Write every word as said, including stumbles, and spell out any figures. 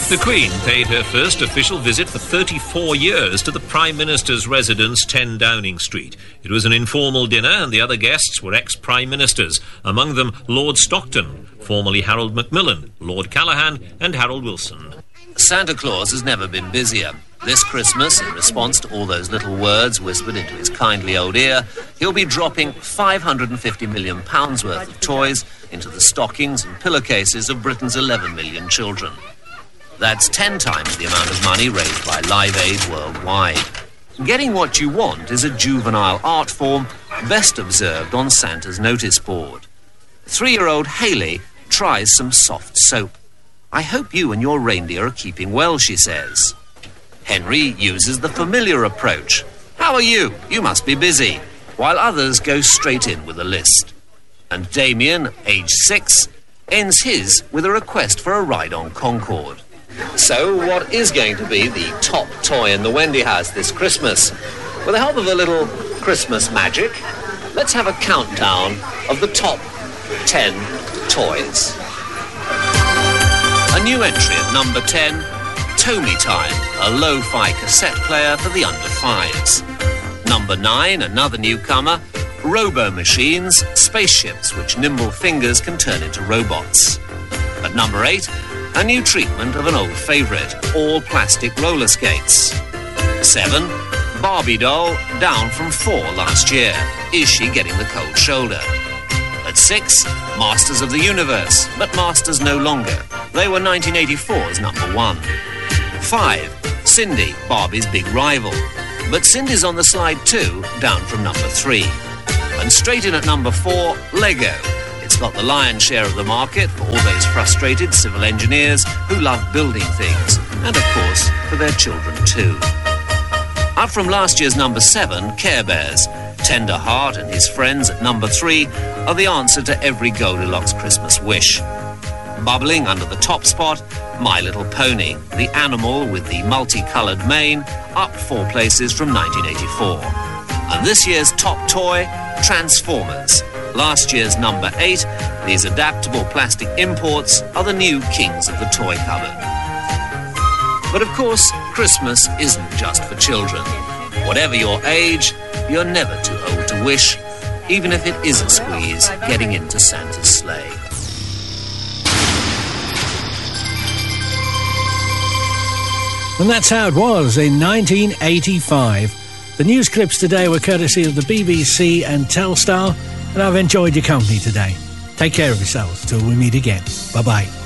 The Queen paid her first official visit for thirty-four years to the Prime Minister's residence, ten Downing Street. It was an informal dinner, and the other guests were ex-Prime Ministers, among them Lord Stockton, formerly Harold Macmillan, Lord Callaghan and Harold Wilson. Santa Claus has never been busier. This Christmas, in response to all those little words whispered into his kindly old ear, he'll be dropping five hundred fifty million pounds worth of toys into the stockings and pillowcases of Britain's eleven million children. That's ten times the amount of money raised by Live Aid worldwide. Getting what you want is a juvenile art form best observed on Santa's notice board. Three-year-old Hayley tries some soft soap. "I hope you and your reindeer are keeping well," she says. Henry uses the familiar approach. "How are you? You must be busy," while others go straight in with a list. And Damien, age six, ends his with a request for a ride on Concorde. So, what is going to be the top toy in the Wendy house this Christmas? With the help of a little Christmas magic, let's have a countdown of the top ten toys. A new entry at number ten, Tommy Time, a lo-fi cassette player for the under fives. Number nine, another newcomer, Robo-Machines, spaceships which nimble fingers can turn into robots. At number eight, a new treatment of an old favourite, all-plastic roller skates. Seven, Barbie doll, down from four last year. Is she getting the cold shoulder? At six, Masters of the Universe, but Masters no longer. They were nineteen eighty-four's number one. Five, Cindy, Barbie's big rival. But Cindy's on the slide too, down from number three. And straight in at number four, Lego. It's got the lion's share of the market for all those frustrated civil engineers who love building things, and of course, for their children too. Up from last year's number seven, Care Bears. Tender Heart and his friends at number three are the answer to every Goldilocks Christmas wish. Bubbling under the top spot, My Little Pony, the animal with the multicoloured mane, up four places from nineteen eighty-four. And this year's top toy, Transformers. Last year's number eight, these adaptable plastic imports are the new kings of the toy cupboard. But of course, Christmas isn't just for children. Whatever your age, you're never too old to wish, even if it is a squeeze getting into Santa's sleigh. And that's how it was in nineteen eighty-five. The news clips today were courtesy of the B B C and Telstar, and I've enjoyed your company today. Take care of yourselves till we meet again. Bye-bye.